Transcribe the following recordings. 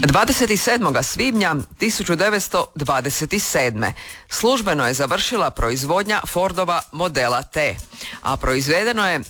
27. svibnja 1927. službeno je završila proizvodnja Fordova modela T, a proizvedeno je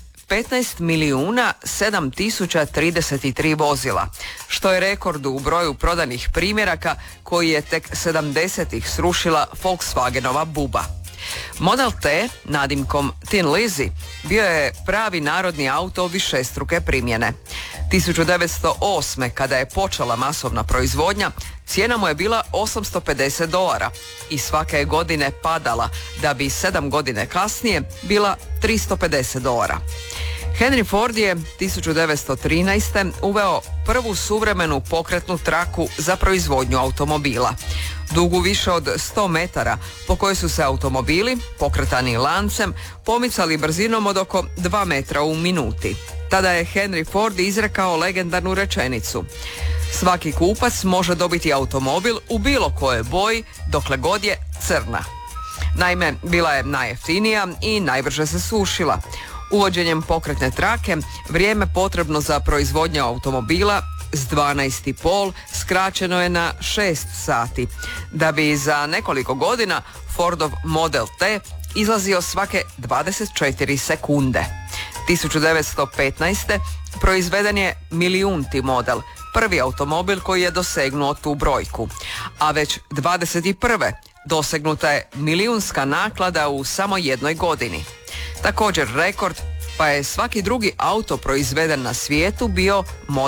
15.007.033 vozila, što je rekord u broju prodanih primjeraka koji je tek 70-ih srušila Volkswagenova buba. Model T, nadimkom Tin Lizzy, bio je pravi narodni auto višestruke primjene. 1908. kada je počela masovna proizvodnja, cijena mu je bila $850 i svake je godine padala, da bi 7 godine kasnije bila $350. Henry Ford je 1913. uveo prvu suvremenu pokretnu traku za proizvodnju automobila. Dugu više od 100 metara, po kojoj su se automobili, pokretani lancem, pomicali brzinom od oko 2 metra u minuti. Tada je Henry Ford izrekao legendarnu rečenicu: svaki kupac može dobiti automobil u bilo kojoj boji dokle god je crna. Naime, bila je najjeftinija i najbrže se sušila. Uvođenjem pokretne trake vrijeme potrebno za proizvodnju automobila s 12,5 skraćeno je na 6 sati, da bi za nekoliko godina Fordov Model T izlazio svake 24 sekunde. 1915. proizveden je milijunti model, prvi automobil koji je dosegnuo tu brojku, a već 21. dosegnuta je milijunska naklada u samo jednoj godini. Također rekord, pa je svaki drugi auto proizveden na svijetu bio model